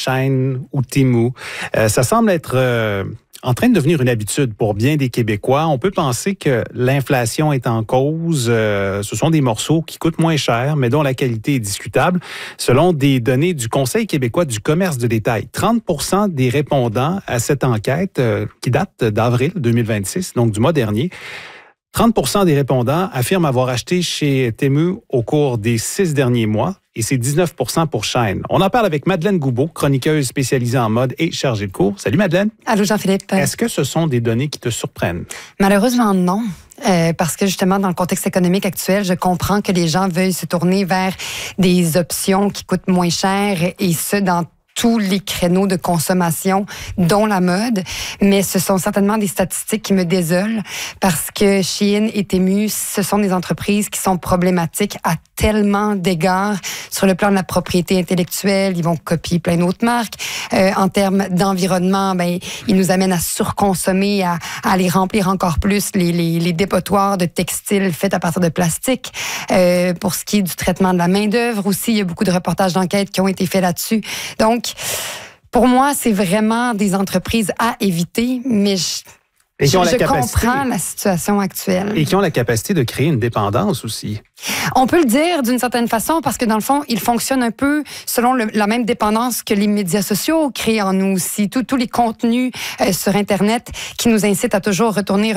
Shein ou Temu. Ça semble être en train de devenir une habitude pour bien des Québécois. On peut penser que l'inflation est en cause. Ce sont des morceaux qui coûtent moins cher, mais dont la qualité est discutable. Selon des données du Conseil québécois du commerce de détail, 30% des répondants à cette enquête, qui date d'avril 2026, donc du mois dernier, 30% des répondants affirment avoir acheté chez Temu au cours des 6 derniers mois et c'est 19% pour Shein. On en parle avec Madeleine Goubeau, chroniqueuse spécialisée en mode et chargée de cours. Salut Madeleine. Allô Jean-Philippe. Est-ce que ce sont des données qui te surprennent? Malheureusement non. Parce que justement, dans le contexte économique actuel, je comprends que les gens veuillent se tourner vers des options qui coûtent moins cher et ce, dans tous les créneaux de consommation, dont la mode, mais ce sont certainement des statistiques qui me désolent parce que Shein et Temu, ce sont des entreprises qui sont problématiques à tellement d'égards sur le plan de la propriété intellectuelle. Ils vont copier plein d'autres marques. En termes d'environnement, ils nous amènent à surconsommer, à aller remplir encore plus les dépotoirs de textiles faits à partir de plastique. Pour ce qui est du traitement de la main-d'œuvre aussi, il y a beaucoup de reportages d'enquête qui ont été faits là-dessus. Donc, pour moi, c'est vraiment des entreprises à éviter, mais je comprends la situation actuelle. Et qui ont la capacité de créer une dépendance aussi. On peut le dire d'une certaine façon parce que dans le fond, ils fonctionnent un peu selon la même dépendance que les médias sociaux créent en nous aussi. Tous les contenus sur Internet qui nous incitent à toujours retourner.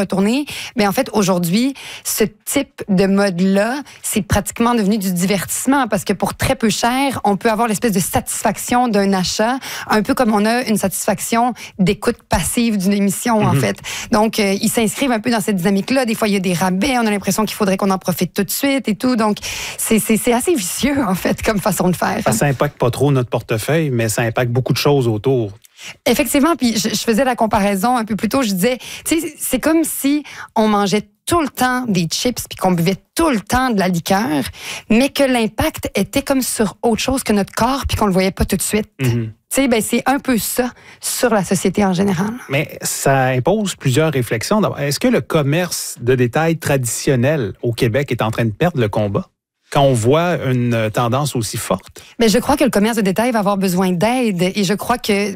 Mais en fait, aujourd'hui, ce type de mode-là, c'est pratiquement devenu du divertissement parce que pour très peu cher, on peut avoir l'espèce de satisfaction d'un achat, un peu comme on a une satisfaction d'écoute passive d'une émission, en fait. Donc, ils s'inscrivent un peu dans cette dynamique-là. Des fois, il y a des rabais, on a l'impression qu'il faudrait qu'on en profite tout de suite et tout. Donc, c'est assez vicieux, en fait, comme façon de faire. Ça impacte pas trop notre portefeuille, mais ça impacte beaucoup de choses autour. Effectivement, puis je faisais la comparaison un peu plus tôt. Je disais, tu sais, c'est comme si on mangeait tout le temps des chips puis qu'on buvait tout le temps de la liqueur, mais que l'impact était comme sur autre chose que notre corps puis qu'on le voyait pas tout de suite. Tu sais, c'est un peu ça sur la société en général. Mais ça impose plusieurs réflexions. Est-ce que le commerce de détail traditionnel au Québec est en train de perdre le combat quand on voit une tendance aussi forte? Mais je crois que le commerce de détail va avoir besoin d'aide et je crois que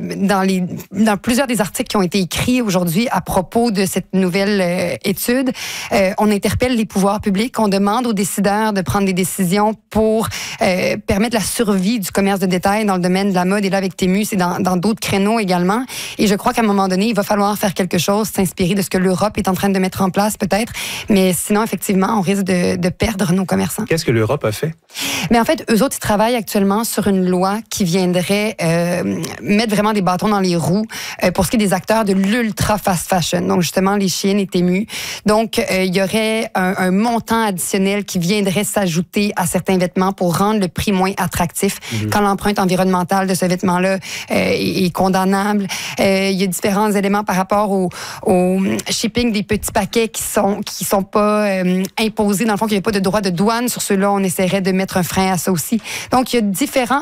dans plusieurs des articles qui ont été écrits aujourd'hui à propos de cette nouvelle étude, on interpelle les pouvoirs publics, on demande aux décideurs de prendre des décisions pour permettre la survie du commerce de détail dans le domaine de la mode et là avec Temu, c'est dans d'autres créneaux également. Et je crois qu'à un moment donné, il va falloir faire quelque chose, s'inspirer de ce que l'Europe est en train de mettre en place peut-être, mais sinon effectivement, on risque de perdre nos commerçants. Qu'est-ce que l'Europe a fait? Mais en fait, eux autres, ils travaillent actuellement sur une loi qui viendrait mettre vraiment des bâtons dans les roues pour ce qui est des acteurs de l'ultra fast fashion. Donc, justement, les Shein et Temu. Donc, il y aurait un montant additionnel qui viendrait s'ajouter à certains vêtements pour rendre le prix moins attractif quand l'empreinte environnementale de ce vêtement-là est condamnable. Il y a différents éléments par rapport au shipping des petits paquets qui sont pas imposés. Dans le fond, qu'il n'y a pas de droit de douane sur ceux-là. On essaierait de mettre un frein à ça aussi. Donc, il y a différents...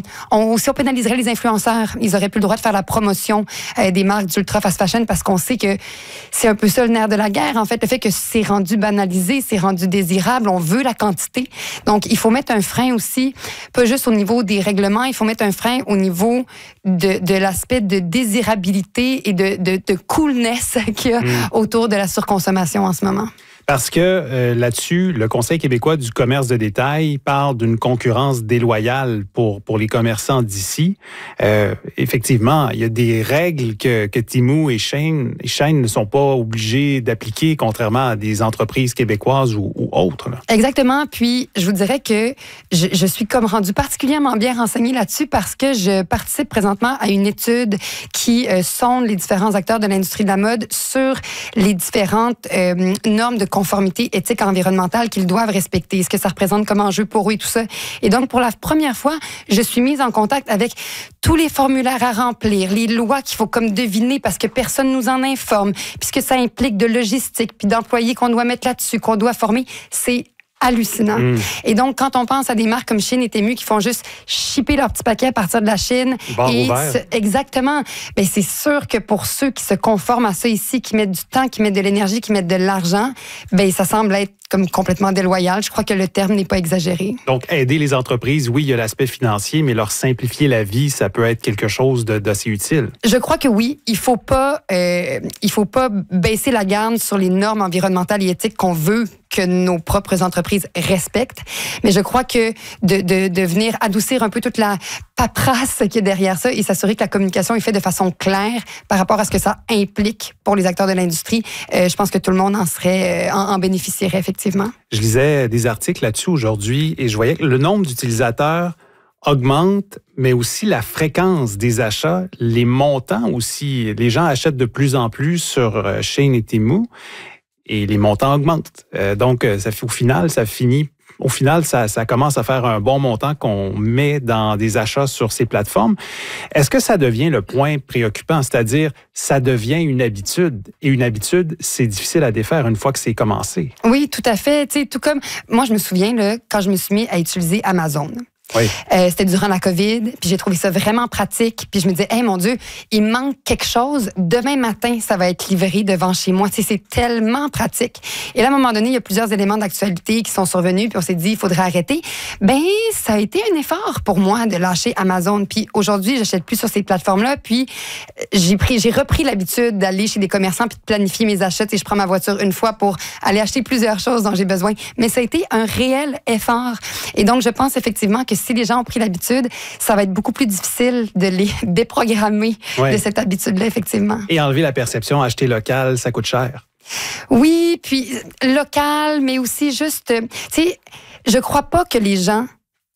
on pénaliserait les influenceurs. Ils auraient plus le droit de faire la promotion des marques d'ultra fast fashion parce qu'on sait que c'est un peu ça le nerf de la guerre. En fait, le fait que c'est rendu banalisé, c'est rendu désirable, on veut la quantité. Donc, il faut mettre un frein aussi, pas juste au niveau des règlements, il faut mettre un frein au niveau de l'aspect de désirabilité et de coolness qu'il y a autour de la surconsommation en ce moment. Parce que là-dessus, le Conseil québécois du commerce de détail parle d'une concurrence déloyale pour les commerçants d'ici. Effectivement, il y a des règles que Temu et Shein ne sont pas obligés d'appliquer, contrairement à des entreprises québécoises ou autres. Là. Exactement. Puis, je vous dirais que je suis comme rendue particulièrement bien renseignée là-dessus parce que je participe présentement à une étude qui sonde les différents acteurs de l'industrie de la mode sur les différentes normes de conformité éthique environnementale qu'ils doivent respecter, ce que ça représente comme enjeu pour eux et tout ça. Et donc, pour la première fois, je suis mise en contact avec tous les formulaires à remplir, les lois qu'il faut comme deviner parce que personne nous en informe, puisque ça implique de logistique, puis d'employés qu'on doit mettre là-dessus, qu'on doit former. C'est hallucinant. Et donc, quand on pense à des marques comme Shein et Temu qui font juste shipper leurs petits paquets à partir de la Chine. Exactement. Ben, c'est sûr que pour ceux qui se conforment à ça ici, qui mettent du temps, qui mettent de l'énergie, qui mettent de l'argent, ben, ça semble être comme complètement déloyal. Je crois que le terme n'est pas exagéré. Donc, aider les entreprises, oui, il y a l'aspect financier, mais leur simplifier la vie, ça peut être quelque chose d'assez utile. Je crois que oui. Il faut pas baisser la garde sur les normes environnementales et éthiques qu'on veut que nos propres entreprises respectent. Mais je crois que de venir adoucir un peu toute la paperasse qui est derrière ça et s'assurer que la communication est faite de façon claire par rapport à ce que ça implique pour les acteurs de l'industrie, je pense que tout le monde en bénéficierait effectivement. Je lisais des articles là-dessus aujourd'hui et je voyais que le nombre d'utilisateurs augmente, mais aussi la fréquence des achats, les montants aussi. Les gens achètent de plus en plus sur Shein et Temu et les montants augmentent. Donc, au final, ça commence à faire un bon montant qu'on met dans des achats sur ces plateformes. Est-ce que ça devient le point préoccupant? C'est-à-dire, ça devient une habitude. Et une habitude, c'est difficile à défaire une fois que c'est commencé. Oui, tout à fait. Tu sais, tout comme moi, je me souviens là, quand je me suis mis à utiliser Amazon. Oui. C'était durant la COVID, puis j'ai trouvé ça vraiment pratique. Puis je me disais, hey mon Dieu, il manque quelque chose. Demain matin, ça va être livré devant chez moi. Tu sais, c'est tellement pratique. Et là, à un moment donné, il y a plusieurs éléments d'actualité qui sont survenus, puis on s'est dit, il faudrait arrêter. Ben, ça a été un effort pour moi de lâcher Amazon. Puis aujourd'hui, j'achète plus sur ces plateformes-là. Puis j'ai repris l'habitude d'aller chez des commerçants puis de planifier mes achats. Et je prends ma voiture une fois pour aller acheter plusieurs choses dont j'ai besoin. Mais ça a été un réel effort. Et donc, je pense effectivement que si les gens ont pris l'habitude, ça va être beaucoup plus difficile de les déprogrammer de cette habitude-là, effectivement. Et enlever la perception, acheter local, ça coûte cher. Oui, puis local, mais aussi juste... Tu sais, je crois pas que les gens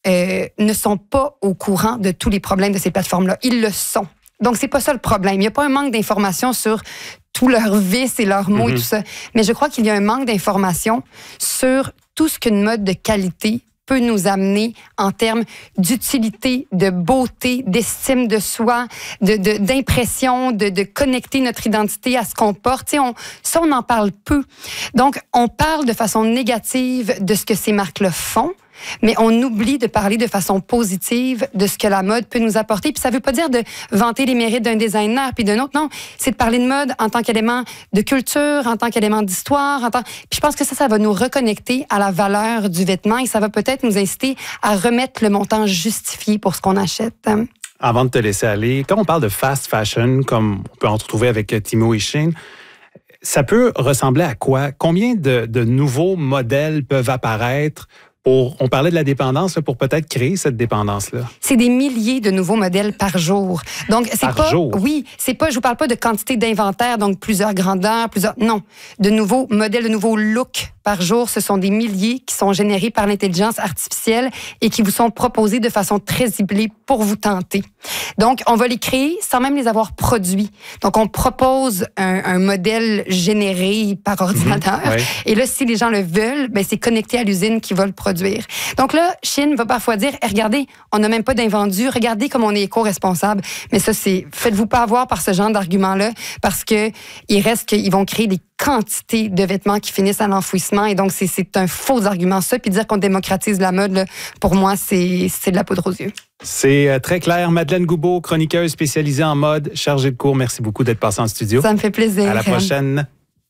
ne sont pas au courant de tous les problèmes de ces plateformes-là. Ils le sont. Donc, c'est pas ça le problème. Il n'y a pas un manque d'informations sur tous leurs vices et leurs maux et tout ça. Mais je crois qu'il y a un manque d'informations sur tout ce qu'une mode de qualité peut nous amener en termes d'utilité, de beauté, d'estime de soi, d'impression, de connecter notre identité à ce qu'on porte. Ça, on en parle peu. Donc, on parle de façon négative de ce que ces marques-là font, mais on oublie de parler de façon positive de ce que la mode peut nous apporter. Puis ça veut pas dire de vanter les mérites d'un designer puis d'un autre, non. C'est de parler de mode en tant qu'élément de culture, en tant qu'élément d'histoire. Puis je pense que ça va nous reconnecter à la valeur du vêtement et ça va peut-être nous inciter à remettre le montant justifié pour ce qu'on achète. Avant de te laisser aller, quand on parle de fast fashion, comme on peut en retrouver avec Temu et Shein, ça peut ressembler à quoi? Combien de nouveaux modèles peuvent apparaître? On parlait de la dépendance là, pour peut-être créer cette dépendance-là. C'est des milliers de nouveaux modèles par jour. Donc, c'est par jour? Oui, c'est pas, je vous parle pas de quantité d'inventaire, donc plusieurs grandeurs, non. De nouveaux modèles, de nouveaux looks par jour. Ce sont des milliers qui sont générés par l'intelligence artificielle et qui vous sont proposés de façon très ciblée pour vous tenter. Donc, on va les créer sans même les avoir produits. Donc, on propose un modèle généré par ordinateur. Et là, si les gens le veulent, ben, c'est connecté à l'usine qui va le produire. Donc là, Shein va parfois dire, regardez, on n'a même pas d'invendu, regardez comme on est éco-responsable. Mais ça, faites-vous pas avoir par ce genre d'argument-là, parce que il reste qu'ils vont créer des quantités de vêtements qui finissent à l'enfouissement. Et donc, c'est un faux argument, ça. Puis dire qu'on démocratise la mode, là, pour moi, c'est de la poudre aux yeux. C'est très clair. Madeleine Goubeau, chroniqueuse spécialisée en mode, chargée de cours. Merci beaucoup d'être passée en studio. Ça me fait plaisir. À la prochaine.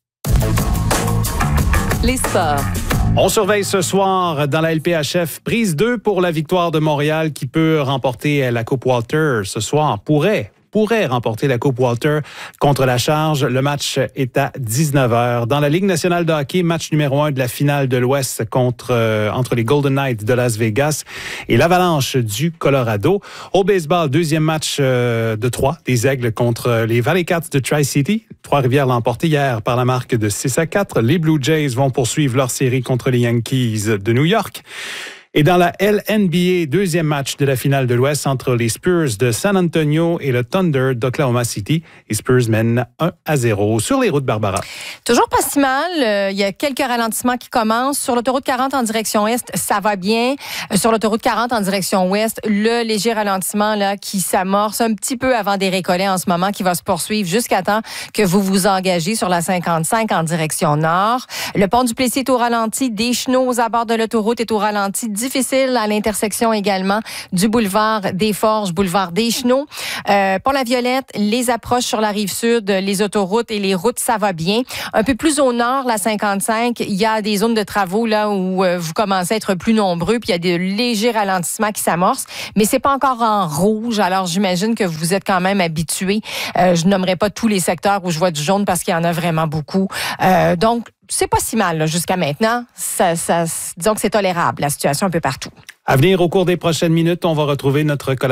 Les sports. On surveille ce soir dans la LPHF. Prise 2 pour la victoire de Montréal qui peut remporter la Coupe Walter ce soir. Pourrait remporter la Coupe Walter contre la Charge. Le match est à 19h. Dans la Ligue nationale de hockey, match numéro 1 de la finale de l'Ouest entre les Golden Knights de Las Vegas et l'Avalanche du Colorado. Au baseball, deuxième match de 3 des Aigles contre les Valley Cats de Tri-City. Trois-Rivières l'a emporté hier par la marque de 6-4. Les Blue Jays vont poursuivre leur série contre les Yankees de New York. Et dans la LNBA, deuxième match de la finale de l'Ouest entre les Spurs de San Antonio et le Thunder d'Oklahoma City. Les Spurs mènent 1-0 sur les routes, Barbara. Toujours pas si mal. Il y a quelques ralentissements qui commencent. Sur l'autoroute 40 en direction Est, ça va bien. Sur l'autoroute 40 en direction Ouest, le léger ralentissement là qui s'amorce un petit peu avant des récollets en ce moment, qui va se poursuivre jusqu'à temps que vous vous engagez sur la 55 en direction Nord. Le pont du Plessis est au ralenti. Deschenaux aux abords de l'autoroute est au ralenti. Difficile à l'intersection également du boulevard des Forges, boulevard Deschenaux. Pour la Violette, les approches sur la rive sud, les autoroutes et les routes, ça va bien. Un peu plus au nord, la 55, il y a des zones de travaux là où vous commencez à être plus nombreux, puis il y a des légers ralentissements qui s'amorcent, mais c'est pas encore en rouge, alors j'imagine que vous êtes quand même habitués. Je nommerai pas tous les secteurs où je vois du jaune parce qu'il y en a vraiment beaucoup. Donc, c'est pas si mal là, jusqu'à maintenant. Disons que c'est tolérable, la situation un peu partout. À venir, au cours des prochaines minutes, on va retrouver notre